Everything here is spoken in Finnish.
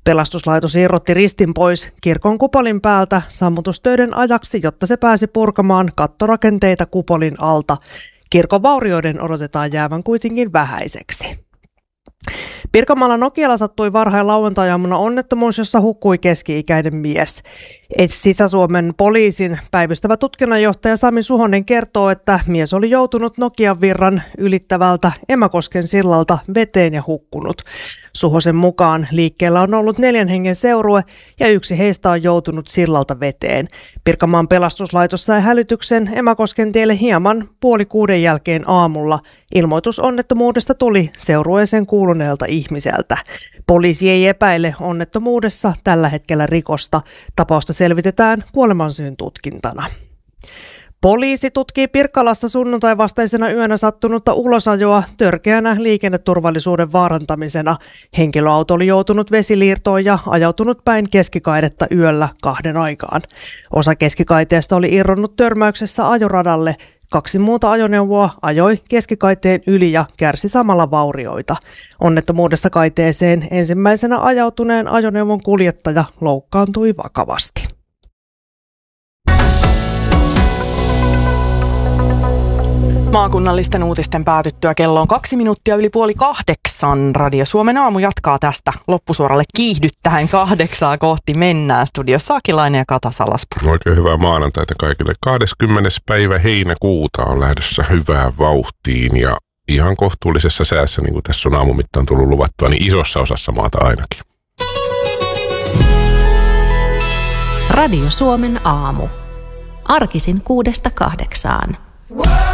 Pelastuslaitos irrotti ristin pois kirkon kupolin päältä sammutustöiden ajaksi, jotta se pääsi purkamaan kattorakenteita kupolin alta. Kirkon vaurioiden odotetaan jäävän kuitenkin vähäiseksi. Pirkanmaalla Nokialla sattui varhain lauantai-aamuna onnettomuus, jossa hukkui keski-ikäinen mies. Sisä-Suomen poliisin päivystävä tutkinnanjohtaja Sami Suhonen kertoo, että mies oli joutunut Nokian virran ylittävältä Emäkosken sillalta veteen ja hukkunut. Suhosen mukaan liikkeellä on ollut 4 hengen seurue ja 1 heistä on joutunut sillalta veteen. Pirkanmaan pelastuslaitos sai hälytyksen Emäkosken tielle hieman 5:30 jälkeen aamulla. Ilmoitus onnettomuudesta tuli seurueeseen kuuluneelta ihmiseltä. Poliisi ei epäile onnettomuudessa tällä hetkellä rikosta. Tapausta selvitetään kuolemansyyn tutkintana. Poliisi tutkii Pirkkalassa sunnuntai vastaisena yönä sattunutta ulosajoa törkeänä liikenneturvallisuuden vaarantamisena. Henkilöauto oli joutunut vesiliirtoon ja ajautunut päin keskikaidetta yöllä 2 aikaan. Osa keskikaiteesta oli irronnut törmäyksessä ajoradalle. 2 muuta ajoneuvoa ajoi keskikaiteen yli ja kärsi samalla vaurioita. Onnettomuudessa kaiteeseen ensimmäisenä ajautuneen ajoneuvon kuljettaja loukkaantui vakavasti. Maakunnallisten uutisten päätyttyä kello on 2 minuuttia yli 7:30. Radio Suomen aamu jatkaa tästä loppusuoralle kiihdyttäen 8 kohti mennään. Studiossa Akilainen ja Kata Salaspuro. Oikein hyvää maanantaita kaikille. 20. päivä heinäkuuta on lähdössä hyvään vauhtiin ja ihan kohtuullisessa säässä, niin kuin tässä on aamun mittaan tullut luvattua, niin isossa osassa maata ainakin. Radio Suomen aamu. Arkisin 6-8.